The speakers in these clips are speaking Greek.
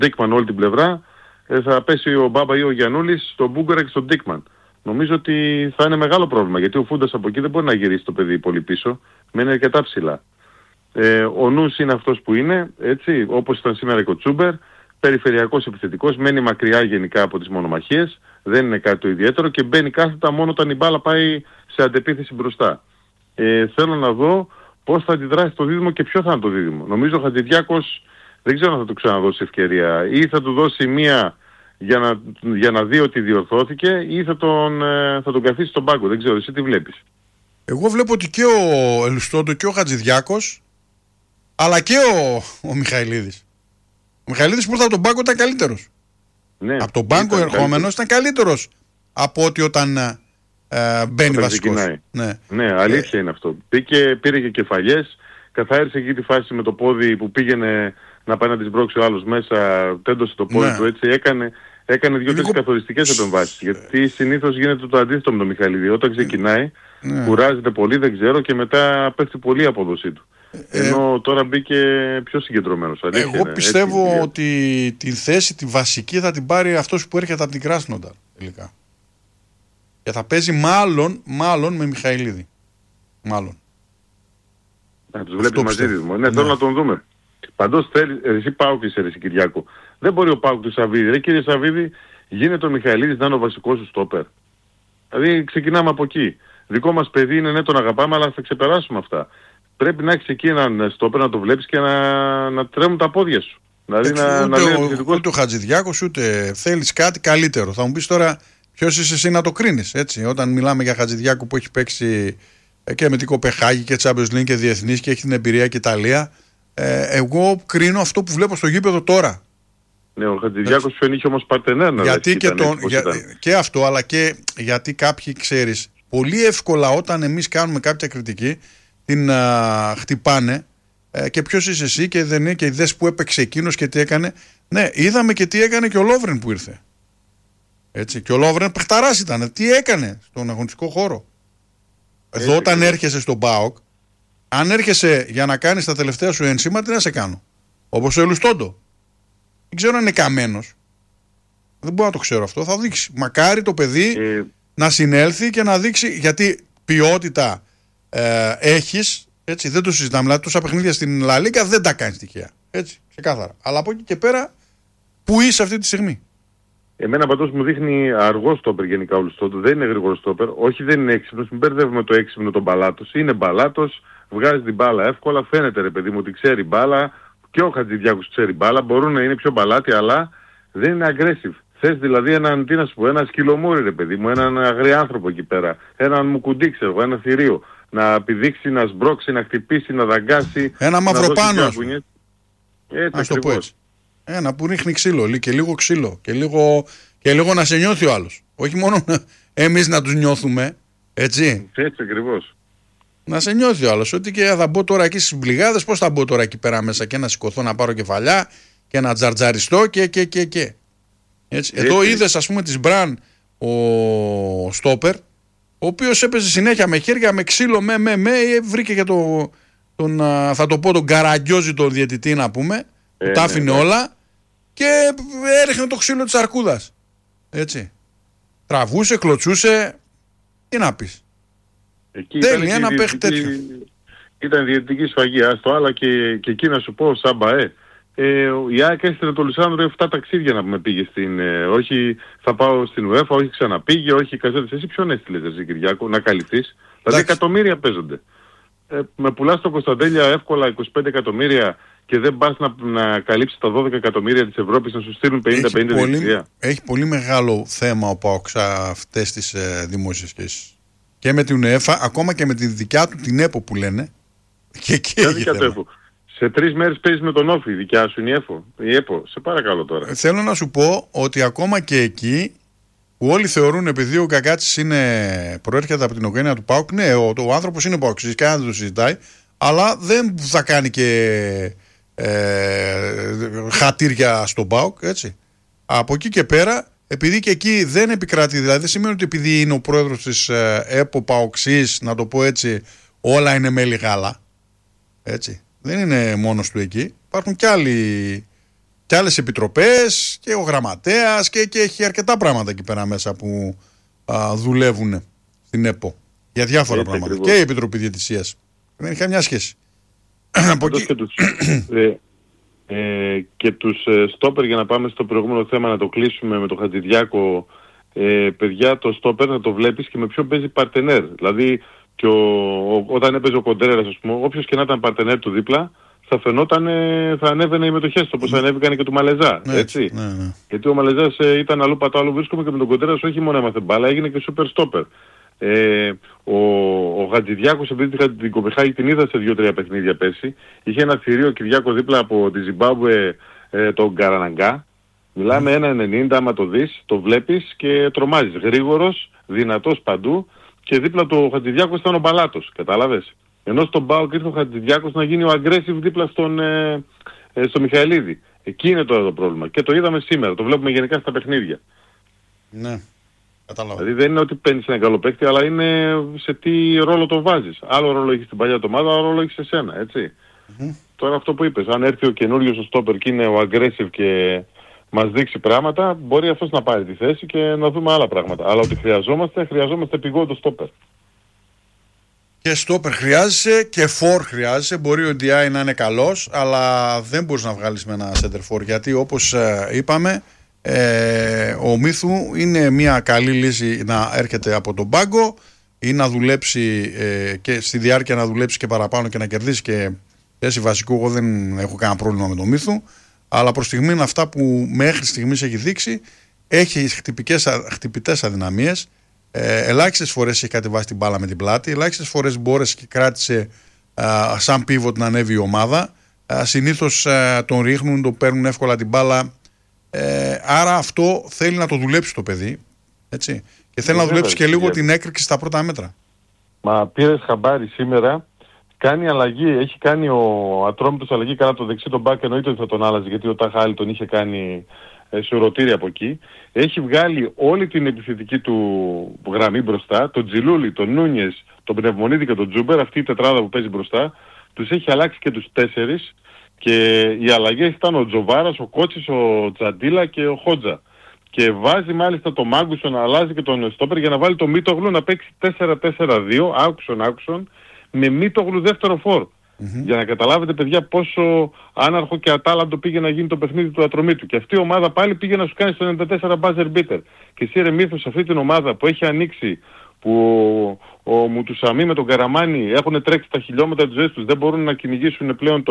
Ντίκμαν όλη την πλευρά, θα πέσει ο Μπάμπα ή ο Γιαννούλης στον Μπούγκορα και στον Ντίκμαν. Νομίζω ότι θα είναι μεγάλο πρόβλημα, γιατί ο Φούντας από εκεί δεν μπορεί να γυρίσει το παιδί πολύ πίσω, μένει αρκετά ψηλά. Ο νους είναι αυτός που είναι, έτσι, όπως ήταν σήμερα και ο Τσούμπερ, περιφερειακός επιθετικός, μένει μακριά γενικά από τις μονομαχίες, δεν είναι κάτι το ιδιαίτερο και μπαίνει κάθετα μόνο όταν η μπάλα πάει σε αντεπίθεση μπροστά. Θέλω να δω πώς θα αντιδράσει το δίδυμο και ποιο θα είναι το δίδυμο. Νομίζω ο Χατζηδιάκος δεν ξέρω αν θα του ξαναδώσει ευκαιρία, ή θα του δώσει μία για να δει ότι διορθώθηκε, ή θα τον καθίσει στον πάγκο. Δεν ξέρω, εσύ τι βλέπεις? Εγώ βλέπω ότι και ο Ελουστόντο και ο Χατζηδιάκος, αλλά και ο Μιχαηλίδης. Ο Μιχαηλίδης που ήρθε από τον πάγκο ήταν καλύτερος. Ναι, από τον πάγκο ερχόμενος ήταν καλύτερος από ότι όταν μπαίνει βασικός. Ναι, αλήθεια είναι αυτό. Πήρε και κεφαλιές, καθάρισε εκεί τη φάση με το πόδι που πήγαινε να πάει να τη σμπρώξει ο άλλος μέσα, τέντωσε το πόδι του έτσι, έκανε δύο-τρεις καθοριστικές επεμβάσεις. Γιατί συνήθως γίνεται το αντίθετο με τον Μιχαηλίδη. Όταν ξεκινάει, κουράζεται πολύ, δεν ξέρω, και μετά πέφτει πολύ η απόδοσή του. Ενώ τώρα μπήκε πιο συγκεντρωμένος. Εγώ πιστεύω ότι τη θέση τη βασική θα την πάρει αυτός που έρχεται από την Κράσνονταρ τελικά. Και θα παίζει μάλλον με Μιχαηλίδη. Μάλλον. Να τους βλέπεις μαζί δίδυμο. Ναι, θέλω να τον δούμε. Παντός θέλει, εσύ ΠΑΟΚ είσαι, εσύ Κυριάκο. Δεν μπορεί ο ΠΑΟΚ του Σαββίδη. Ρε κύριε Σαββίδη, γίνεται ο Μιχαηλίδης να είναι ο βασικός σου στόπερ. Δηλαδή ξεκινάμε από εκεί. Δικό μας παιδί είναι, ναι, τον αγαπάμε, αλλά θα ξεπεράσουμε αυτά. Πρέπει να έχεις εκεί έναν στόπερ, να το βλέπεις και να τρέμουν τα πόδια σου. Δηλαδή ούτε ο Χατζηδιάκος ούτε θέλεις κάτι καλύτερο. Θα μου πεις τώρα ποιος είσαι εσύ να το κρίνεις, έτσι. Όταν μιλάμε για Χατζηδιάκο που έχει παίξει και με την Κοπεχάγη και Champions League και διεθνής και έχει την εμπειρία και Ιταλία, εγώ κρίνω αυτό που βλέπω στο γήπεδο τώρα. Ναι, ο Χατζηδιάκος ποιον είχε όμως παρτενέρ να γιατί και αυτό, αλλά και γιατί κάποιοι, ξέρεις, πολύ εύκολα όταν εμείς κάνουμε κάποια κριτική την χτυπάνε και ποιος είσαι εσύ και δεν είναι και δες που έπαιξε εκείνος και τι έκανε. Ναι, είδαμε και τι έκανε και ο Λόβρεν που ήρθε. Έτσι, και ο Λόβρεν παιχταράς ήταν. Τι έκανε στον αγωνιστικό χώρο. Εδώ όταν έρχεσαι στον ΠΑΟΚ, αν έρχεσαι για να κάνεις τα τελευταία σου ένσημα, τι να σε κάνω? Όπως ο Ελουστόντο. Δεν ξέρω αν είναι καμένος. Δεν μπορώ να το ξέρω αυτό. Θα δείξει. Μακάρι το παιδί να συνέλθει και να δείξει, γιατί ποιότητα έχεις, έτσι, δεν το συζητάμε. Δηλαδή τόσα παιχνίδια στην Λα Λίγκα δεν τα κάνεις τυχαία. Έτσι, ξεκάθαρα. Αλλά από εκεί και πέρα, πού είσαι αυτή τη στιγμή? Εμένα παντός μου δείχνει αργό στόπερ γενικά ο Λουστόντο. Δεν είναι γρήγορο στόπερ. Όχι, δεν είναι έξυπνος. Μην μπερδεύουμε το έξυπνο τον Μπαλάτος. Είναι Μπαλάτος, βγάζει την μπάλα εύκολα. Φαίνεται, ρε παιδί μου, ότι ξέρει μπάλα. Και ο Χατζηδιάκος ξέρει μπάλα. Μπορούν να είναι πιο μπαλάτι, αλλά δεν είναι aggressive. Θες δηλαδή έναν, τι να σου πω, ένα σκυλομούρι, ρε παιδί μου, έναν αγριάνθρωπο εκεί πέρα. Έναν μουκουντί, ξέρω, ένα θηρίο. Να πηδήξει, να σμπρώξει, να χτυπήσει, να δαγκάσει. Ένα μαυροπάνο. Έτσι ακριβώς. Ένα που ρίχνει ξύλο και λίγο ξύλο και λίγο να σε νιώθει ο άλλος. Όχι μόνο εμείς να τους νιώθουμε, έτσι. Έτσι ακριβώς. Να σε νιώθει ο άλλος. Ότι και θα μπω τώρα εκεί στις μπλιγάδες, πώς θα μπω τώρα εκεί πέρα μέσα και να σηκωθώ να πάρω κεφαλιά και να τζαρτζαριστώ και. Έτσι. Εδώ είδες, ας πούμε, της Μπραν ο στόπερ, ο οποίος έπαιζε συνέχεια με χέρια, με ξύλο, βρήκε και θα το πω τον Καραγκιόζη τον διαιτητή να πούμε, που τα άφηνε όλα και έριχνε το ξύλο της αρκούδας. Έτσι. Τραβούσε, κλωτσούσε, τι να πεις. Θέλει ένα παίχτη τέτοιο. Ήταν διαιτητική σφαγή, άστο, αλλά και εκεί να σου πω, Σάμπα, η ΑΕΚ έστειλε το Λισάνδρο 7 ταξίδια να πούμε πήγε στην, όχι θα πάω στην UEFA, όχι ξαναπήγε, όχι καζέτες. Εσύ ποιον έστειλες, εσύ Κυριάκο, να καλυφθείς? Δηλαδή εκατομμύρια παίζονται. Με πουλάς το Κωνσταντέλια εύκολα 25 εκατομμύρια και δεν πας να καλύψεις τα 12 εκατομμύρια της Ευρώπης, να σου στείλουν 50-50 διευθυντήρια. Έχει πολύ μεγάλο θέμα ο ΠΑΟΚ αυτές τις δημόσιες σχέσεις. Και με την UEFA, ακόμα και με τη δικιά του την ΕΠΟ που λένε. Και δικιά του ΕΠΟ. Σε 3 μέρες παίζεις με τον Όφη, δικιά σου είναι η ΕΠΟ. Σε παρακαλώ τώρα. Θέλω να σου πω ότι ακόμα και εκεί που όλοι θεωρούν, επειδή ο Κακάτσης προέρχεται από την οικογένεια του ΠΑΟΚ, ναι, ο άνθρωπος είναι ΠΑΟΚ, κανένα δεν το συζητάει, αλλά δεν θα κάνει και χατήρια στον ΠΑΟΚ, έτσι. Από εκεί και πέρα, επειδή και εκεί δεν επικρατεί, δηλαδή δεν σημαίνει ότι επειδή είναι ο πρόεδρος της ΕΠΟ ΠΑΟΚΣής, να το πω έτσι, όλα είναι μέλι γάλα, έτσι. Δεν είναι μόνος του εκεί. Υπάρχουν και άλλες επιτροπές και ο γραμματέας και έχει αρκετά πράγματα εκεί πέρα μέσα που δουλεύουν στην ΕΠΟ για διάφορα πράγματα. Ακριβώς. Και η Επιτροπή Διαιτησίας. Δεν έχει καμιά σχέση. Και τους στόπερ, για να πάμε στο προηγούμενο θέμα να το κλείσουμε με τον Χατζηδιάκο, παιδιά, το στόπερ να το βλέπεις και με ποιον παίζει παρτενέρ. Δηλαδή και όταν έπαιζε ο Κοντρέρας, ας πούμε, όποιος και να ήταν παρτενέρ του δίπλα, θα φαινόταν, θα ανέβαινε οι μετοχές του, όπως ανέβηκαν και του Μαλεζά. Έτσι. Ναι. Γιατί ο Μαλεζάς ήταν αλλού πατώ, αλλού βρίσκομαι, και με τον Κοντρέρας όχι μόνο έμαθε μπάλα, έγινε και super stopper. Ο Χατζηδιάκος, επειδή την Κοπεχάγη την είδα σε 2-3 παιχνίδια πέρσι, είχε ένα θηρίο Κυριάκο δίπλα από τη Ζιμπάμπουε, τον Καραναγκά. Μιλάμε 1,90, άμα το δεις, το βλέπεις και τρομάζεις. Γρήγορος, δυνατός παντού, και δίπλα του ο Χατζηδιάκος ήταν ο Μπαλάτος, κατάλαβες. Ενώ στον ΠΑΟΚ ήρθε ο Χατζηδιάκος να γίνει ο aggressive δίπλα στο Μιχαηλίδη. Εκεί είναι τώρα το πρόβλημα. Και το είδαμε σήμερα, το βλέπουμε γενικά στα παιχνίδια. Ναι. Δηλαδή δεν είναι ότι παίρνεις ένα καλό παίκτη, αλλά είναι σε τι ρόλο το βάζεις. Άλλο ρόλο έχεις στην παλιά ομάδα, άλλο ρόλο έχεις εσένα, έτσι. Τώρα αυτό που είπες, αν έρθει ο καινούριος ο στόπερ και είναι ο aggressive και μας δείξει πράγματα, μπορεί αυτός να πάρει τη θέση και να δούμε άλλα πράγματα. Αλλά ότι χρειαζόμαστε επειγόντως στόπερ. Και στόπερ χρειάζεσαι και φορ χρειάζεσαι. Μπορεί ο DI να είναι καλός, αλλά δεν μπορείς να βγάλεις με ένα center for, γιατί όπως είπαμε, ο Μίθου είναι μια καλή λύση να έρχεται από τον πάγκο ή να δουλέψει και στη διάρκεια να δουλέψει και παραπάνω και να κερδίσει και θέση βασικού. Εγώ δεν έχω κανένα πρόβλημα με τον Μίθου, αλλά προς στιγμή είναι αυτά που μέχρι στιγμής έχει δείξει. Έχει χτυπητές αδυναμίες, ελάχιστες φορές έχει κατεβάσει την μπάλα με την πλάτη, ελάχιστες φορές μπόρεσε και κράτησε σαν pivot να ανέβει η ομάδα. Συνήθως τον ρίχνουν, τον παίρνουν εύκολα την μπάλα. Άρα αυτό θέλει να το δουλέψει το παιδί, έτσι, και θέλει να δουλέψει και λίγο την έκρηξη στα πρώτα μέτρα. Μα πήρες χαμπάρι σήμερα, κάνει αλλαγή, έχει κάνει ο Ατρόμητος αλλαγή κατά το δεξί τον μπακ, εννοείται ότι θα τον άλλαζε, γιατί ο Ταχάλη τον είχε κάνει σε ουρωτήρι από εκεί. Έχει βγάλει όλη την επιθετική του γραμμή μπροστά, τον Τζιλούλη, τον Νούνιες, τον Πνευμονίδη και τον Τζούμπερ, αυτή η τετράδα που παίζει μπροστά, τους έχει αλλάξει και τους 4. Και οι αλλαγές ήταν ο Τζοβάρας, ο Κότσης, ο Τζαντίλα και ο Χότζα. Και βάζει μάλιστα το Μάγκουσον να αλλάζει και τον στόπερ για να βάλει το Μίτογλου να παίξει 4-4-2, άκουσον, με Μίτογλου δεύτερο φορ. Για να καταλάβετε, παιδιά, πόσο άναρχο και ατάλλαντο πήγε να γίνει το παιχνίδι του Ατρομήτου. Και αυτή η ομάδα πάλι πήγε να σου κάνει στο 94 buzzer beater. Και εσύ ρε Μίθος, αυτή την ομάδα που έχει ανοίξει, που ο Μουτουσαμί με τον Καραμάνι έχουν τρέξει τα χιλιόμετρα της ζωής τους, δεν μπορούν να κυνηγήσουν πλέον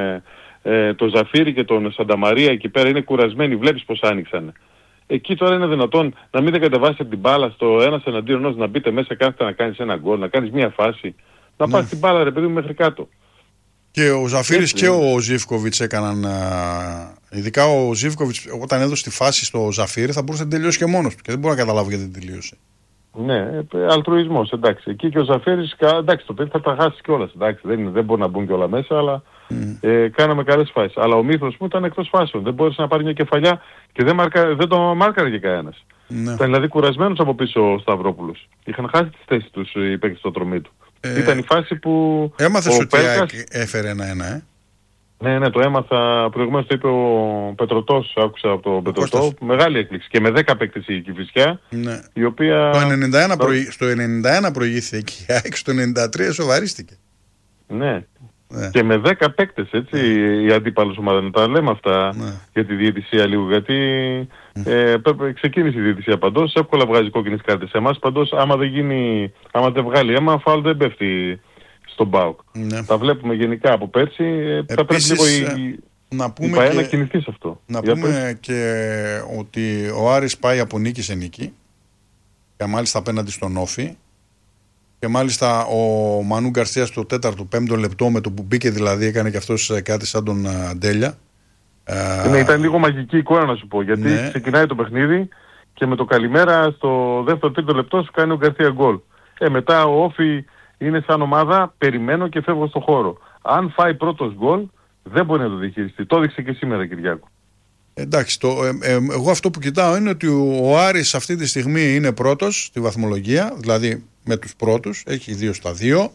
τον Ζαφίρι και τον Σανταμαρία εκεί πέρα, είναι κουρασμένοι, βλέπεις πως άνοιξανε. Εκεί τώρα είναι δυνατόν να μην κατεβάσει την μπάλα στο ένας εναντίον ενός, να μπείτε μέσα κάθετα να κάνεις ένα γκολ, να κάνεις μια φάση, να πάρεις την μπάλα ρε παιδί μου μέχρι κάτω. Και ο Ζαφίρης και ο Ζίβκοβιτς έκαναν, ειδικά ο Ζίβκοβιτς όταν έδωσε τη φάση στο Ζαφίρι θα μπορούσε να τελειώσει και μόνος του και δεν μπορώ να καταλάβω γιατί δεν τελείωσε. Ναι, αλτρουισμός, εντάξει. Εκεί και ο Ζαφίρης, εντάξει, το παιδί θα τα χάσει κιόλας, εντάξει, δεν μπορεί να μπουν κιόλα μέσα, αλλά κάναμε καλές φάσεις. Αλλά ο Μίθος μου ήταν εκτός φάσεων, δεν μπόρεσε να πάρει μια κεφαλιά και δεν το μάρκαρε και κανένας. Ναι. Ήταν δηλαδή κουρασμένος από πίσω ο Σταυρόπουλος. Είχαν χάσει τις θέσεις τους οι παίκτες στο τρομί του. Ήταν η φάση που... Έμαθες ότι έφερε 1-1, Ναι, το έμαθα. Προηγουμένως το είπε ο Πετρωτός, άκουσα από τον Πετρωτό. Μεγάλη έκπληξη. Και με 10 παίκτες η Κηφισιά, ναι. Η οποία... Στο 91 προηγήθηκε και η ΑΕΚ στο 93 σοβαρίστηκε. Ναι. Και με 10 παίκτες, έτσι, η αντίπαλος ομάδα. Να τα λέμε αυτά για τη διαιτησία λίγο, γιατί ξεκίνησε η διαιτησία παντός, εύκολα βγάζει κόκκινες κάρτες σε εμάς. Παντός, άμα δεν βγάλει αίμα, φάουλ δεν πέφτει στον ΠΑΟΚ. Ναι. Τα βλέπουμε γενικά από πέρσι. Θα πρέπει λίγο η ΠΑΕ να κινηθεί σε αυτό. Να πούμε και ότι ο Άρης πάει από νίκη σε νίκη, και μάλιστα απέναντι στον Όφη. Και μάλιστα ο Μανού Γκαρσία στο 4ο-5ο λεπτό, με το που μπήκε δηλαδή, έκανε και αυτός κάτι σαν τον Ντέλια. Ναι, ήταν λίγο μαγική εικόνα να σου πω, γιατί ξεκινάει το παιχνίδι και με το καλημέρα στο 2ο-3ο λεπτό σου κάνει ο Γκαρσία γκολ. Μετά ο Όφη είναι σαν ομάδα, περιμένω και φεύγω στο χώρο. Αν φάει πρώτος γκολ, δεν μπορεί να το διαχειριστεί. Το έδειξε και σήμερα, Κυριάκο. Εντάξει, εγώ αυτό που κοιτάω είναι ότι ο Άρης αυτή τη στιγμή είναι πρώτος στη βαθμολογία, δηλαδή με τους πρώτους, έχει 2-2.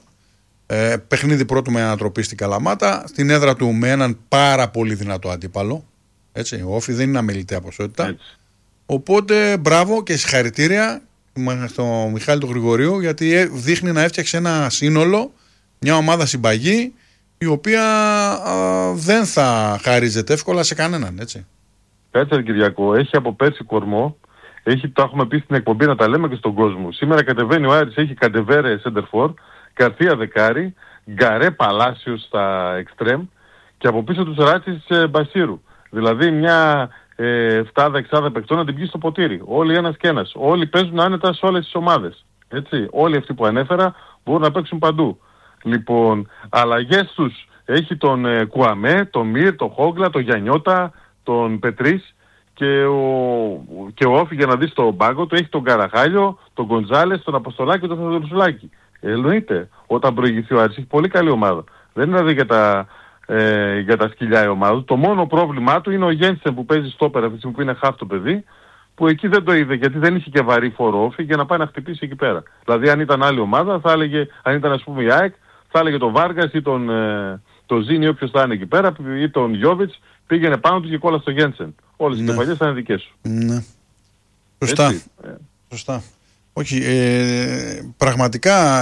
Παιχνίδι πρώτου με ανατροπή στην Καλαμάτα, στην έδρα του με έναν πάρα πολύ δυνατό αντίπαλο, Έτσι. Ο Όφη δεν είναι αμεληταία ποσότητα. Έτσι. Οπότε μπράβο και συγχαρητήρια στον Μιχάλη του Γρηγορίου, γιατί δείχνει να έφτιαξε ένα σύνολο, μια ομάδα συμπαγή, η οποία δεν θα χαρίζεται εύκολα σε κανέναν. Έτσι. Κάτσε Κυριακό, έχει από πέρσι κορμό. Το έχουμε πει στην εκπομπή να τα λέμε και στον κόσμο. Σήμερα κατεβαίνει ο Άρης, έχει Καντεβέρε σέντερφορ, Καρθία δεκάρι, Γκαρέ Παλάσιος στα εξτρέμ και από πίσω τους Ράτσις Μπασίρου. Δηλαδή μια 7-6 παικτών να την πιει στο ποτήρι. Όλοι ένας και ένας. Όλοι παίζουν άνετα σε όλες τις ομάδες. Έτσι. Όλοι αυτοί που ανέφερα μπορούν να παίξουν παντού. Λοιπόν, αλλαγές τους έχει τον Κουαμέ, τον Μυρ, τον Χόγκλα, τον Γιαννιώτα, τον Πετρίς και ο Όφη, για να δεις τον πάγκο του, έχει τον Καραχάλιο, τον Γκοντζάλες, τον Αποστολάκη και τον Θεοδωρουσουλάκη. Εννοείται, όταν προηγηθεί ο Άρης έχει πολύ καλή ομάδα. Δεν είναι δηλαδή για τα σκυλιά η ομάδα. Το μόνο πρόβλημά του είναι ο Γένσεν που παίζει στόπερ αυτή τη στιγμή, που είναι χαφ το παιδί, που εκεί δεν το είδε γιατί δεν είχε και βαρύ φόρο Όφη για να πάει να χτυπήσει εκεί πέρα. Δηλαδή αν ήταν άλλη ομάδα, θα έλεγε, αν ήταν ας πούμε η ΑΕΚ, θα έλεγε τον Βάργας ή τον Ζήνη, όποιος θα είναι εκεί πέρα, ή τον Γιόβιτς, πήγαινε πάνω του και κόλλα στο Γένσεν. Όλες οι κεφαλιές θα είναι δικές σου. Ναι. Σωστά. Σωστά. Όχι, πραγματικά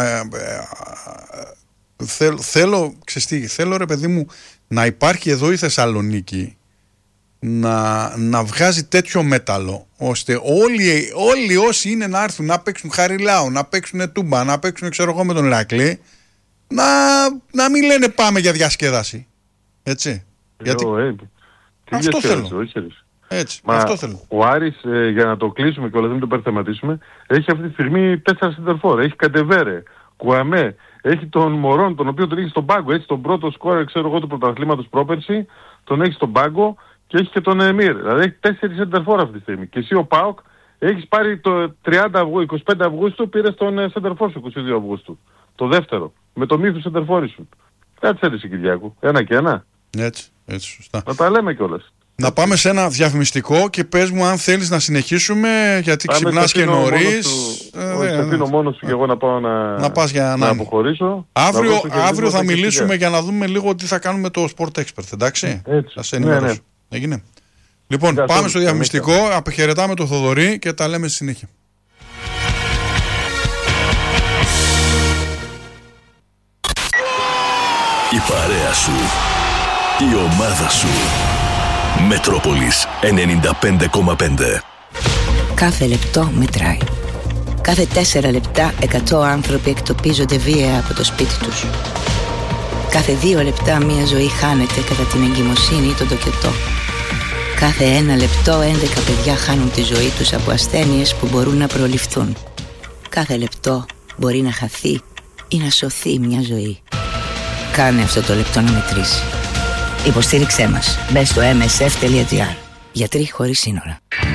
θέλω ρε παιδί μου να υπάρχει εδώ η Θεσσαλονίκη να βγάζει τέτοιο μέταλλο, ώστε όλοι όσοι είναι να έρθουν να παίξουν Χαριλάου, να παίξουν Τούμπα, να παίξουν ξέρω εγώ με τον Ηρακλή, να μην λένε πάμε για διασκέδαση. Έτσι. Γιατί αυτό θέλω. Έτσι, αυτό θέλω. Ο Άρης, για να το κλείσουμε και όλα δεν το υπερθεματίσουμε, έχει αυτή τη στιγμή 4 σεντερφόρ. Έχει Καντεβέρε, Κουαμέ, έχει τον Μωρόν, τον οποίο τον έχει στον πάγκο. Έχει τον πρώτο σκόρερ, ξέρω εγώ, του πρωταθλήματος πρόπερση, τον έχει στον πάγκο και έχει και τον Εμίρ. Δηλαδή έχει 4 σεντερφόρ αυτή τη στιγμή. Και εσύ ο ΠΑΟΚ έχεις πάρει το 25 Αυγούστου, πήρες τον σεντερφόρ σου 22 Αυγούστου. Το δεύτερο. Με το μύθο σεντερφόρη σου. Κάτσε έτσι Κυριάκου. Ένα και ένα. Έτσι, σωστά. Να τα λέμε κιόλας. Να πάμε σε ένα διαφημιστικό και πες μου αν θέλεις να συνεχίσουμε, γιατί ξυπνάς και νωρίς. Σε αφήνω μόνος σου και εγώ να πάω να αποχωρήσω. Αύριο θα μιλήσουμε για να δούμε λίγο τι θα κάνουμε το Sport Expert, εντάξει. Θα σε ενημερώσω. Ναι. Έγινε. Λοιπόν, πάμε στο διαφημιστικό, αποχαιρετάμε το Θοδωρή και τα λέμε στη συνέχεια. Η παρέα σου, η ομάδα σου. Μετρόπολης 95,5. Κάθε λεπτό μετράει. Κάθε 4 λεπτά 100 άνθρωποι εκτοπίζονται βία από το σπίτι τους. Κάθε 2 λεπτά μια ζωή χάνεται κατά την εγκυμοσύνη ή τον τοκετό. Κάθε 1 λεπτό 11 παιδιά χάνουν τη ζωή τους από ασθένειες που μπορούν να προληφθούν. Κάθε λεπτό μπορεί να χαθεί ή να σωθεί μια ζωή. Κάνε αυτό το λεπτό να μετρήσει. Υποστήριξέ μας. Μπες στο msf.gr. Γιατροί χωρίς σύνορα.